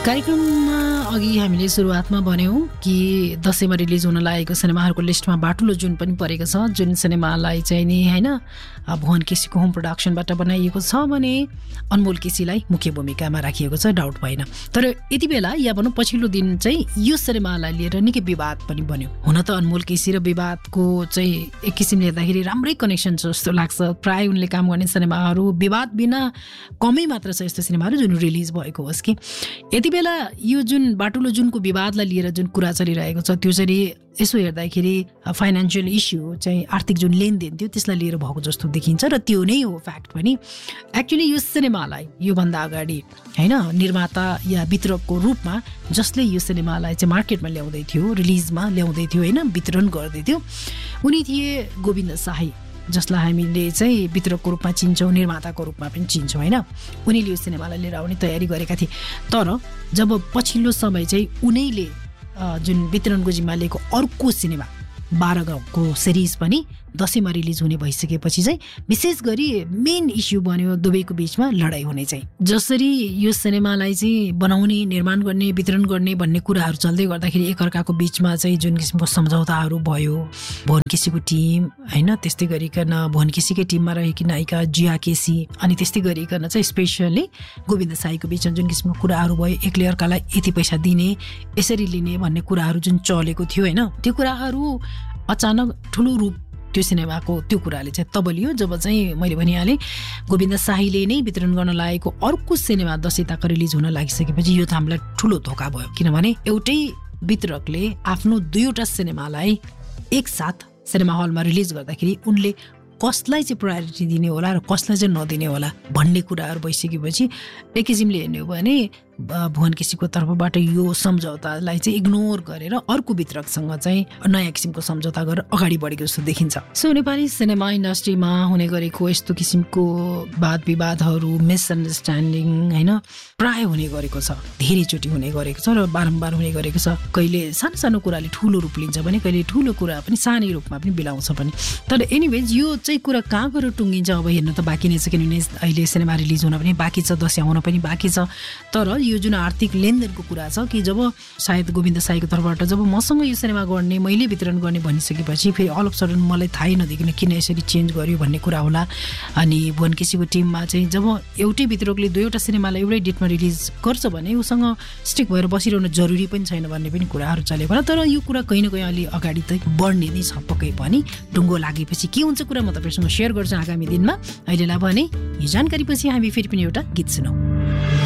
कार्यक्रममा अघि हामीले सुरुवातमा भन्यौँ कि दशैँमा रिलिज हुन लागेको सिनेमाहरूको लिस्टमा बाटुलो जुन पनि परेको छ, जुन सिनेमालाई चाहिँ नि होइन भुवन केसीको होम प्रोडक्सनबाट बनाइएको छ भने अनमोल केसीलाई मुख्य भूमिकामा राखिएको छ, डाउट भएन। तर यति बेला या भनौँ पछिल्लो दिन चाहिँ यो सिनेमालाई लिएर निकै विवाद पनि बन्यो। हुन त अनमोल केसी र विवादको चाहिँ एक किसिमले हेर्दाखेरि राम्रै कनेक्सन छ जस्तो लाग्छ। प्राय उनले काम गर्ने सिनेमाहरू विवाद बिना कमै मात्र छ यस्तो सिनेमाहरू जुन रिलिज भएको होस् कि। यति बेला यो जुन बाटुलो जुनको विवादलाई लिएर जुन कुरा चलिरहेको छ त्यो चाहिँ यसो हेर्दाखेरि फाइनेन्सियल इस्यु चाहिँ आर्थिक जुन लेनदेन थियो त्यसलाई लिएर भएको जस्तो देखिन्छ र त्यो नै हो फ्याक्ट पनि। एक्चुअली यो सिनेमालाई योभन्दा अगाडि होइन निर्माता या वितरकको रूपमा जसले यो सिनेमालाई चाहिँ मार्केटमा ल्याउँदै थियो, रिलिजमा ल्याउँदै थियो होइन, वितरण गर्दै थियो, उनी थिए गोविन्द साही, जसलाई हामीले चाहिँ वितरकको रूपमा चिन्छौँ, निर्माताको रूपमा पनि चिन्छौँ होइन। उनीले यो सिनेमालाई लिएर आउने तयारी गरेका थिए। तर जब पछिल्लो समय चाहिँ उनीले जुन वितरणको जिम्मा लिएको अर्को सिनेमा 12 गाउँको सिरिज पनि दशैँमा रिलिज हुने भइसकेपछि चाहिँ विशेष गरी मेन इस्यु बन्यो दुवैको बिचमा लडाइँ हुने चाहिँ। जसरी यो सिनेमालाई चाहिँ बनाउने, निर्माण गर्ने, वितरण गर्ने भन्ने कुराहरू चल्दै गर्दाखेरि एकअर्काको बिचमा चाहिँ जुन किसिमको सम्झौताहरू भयो, भुवन केसीको टिम होइन, त्यस्तै गरिकन भुवन केसीकै टिममा रहेकी नायिका जिया केसी, अनि त्यस्तै गरिकन चाहिँ स्पेसली गोविन्द साईको बिचमा जुन किसिमको कुराहरू भयो, एकले अर्कालाई यति पैसा दिने, यसरी लिने भन्ने कुराहरू जुन चलेको थियो होइन, त्यो कुराहरू अचानक ठुलो रूप त्यो सिनेमाको त्यो कुराले चाहिँ तब लियो जब चाहिँ मैले भनिहालेँ गोविन्द साहीले नै वितरण गर्न लागेको अर्को सिनेमा दशैँ ताका रिलिज हुन लागिसकेपछि यो त हामीलाई ठुलो धोका भयो। किनभने एउटै वितरकले आफ्नो 2वटा सिनेमालाई एकसाथ सिनेमा हलमा रिलिज गर्दाखेरि उनले कसलाई चाहिँ प्रायोरिटी दिने होला र कसलाई चाहिँ नदिने होला भन्ने कुराहरू भइसकेपछि एक किसिमले हेर्ने हो भने भुवन केसीको तर्फबाट यो सम्झौतालाई चाहिँ इग्नोर गरेर अर्को वितरकसँग चाहिँ नयाँ किसिमको सम्झौता गरेर अगाडि बढेको जस्तो देखिन्छ। सो नेपाली सिनेमा इन्डस्ट्रीमा हुने गरेको यस्तो किसिमको वाद विवादहरू, मिसअन्डरस्ट्यान्डिङ होइन प्राय हुने गरेको छ, धेरैचोटि हुने गरेको छ र बारम्बार हुने गरेको छ। कहिले सानो सानो कुराले ठुलो रूप लिन्छ भने कहिले ठुलो कुरा पनि सानै रूपमा पनि बिलाउँछ पनि। तर एनिवेज यो चाहिँ कुरा कहाँ गएर टुङ्गिन्छ अब हेर्न त बाँकी नै छ, किनभने अहिले सिनेमा रिलिज हुन पनि बाँकी छ, दशैँ आउन पनि बाँकी छ। तर यो जुन आर्थिक लेनदेनको कुरा छ कि जब सायद गोविन्द साईको तर्फबाट जब मसँग यो सिनेमा गर्ने, मैले वितरण गर्ने भनिसकेपछि फेरि अल अफ सडन मलाई थाहै नदेखिन किन यसरी चेन्ज गर्यो भन्ने कुरा होला। अनि भुवन केसीको टिममा चाहिँ जब एउटै वितरकले 2वटा सिनेमालाई एउटै डेटमा रिलिज गर्छ भने उसँग स्टिक भएर बसिरहनु जरुरी पनि छैन भन्ने पनि कुराहरू चलेको होला। तर यो कुरा कहीँ न कहीँ अलि अगाडि त बढ्ने नै छ पक्कै पनि। टुङ्गो लागेपछि के हुन्छ कुरा म तपाईँसँग सेयर गर्छु आगामी दिनमा। अहिलेलाई भने यो जानकारी पछि हामी फेरि पनि एउटा गीत सुनौँ।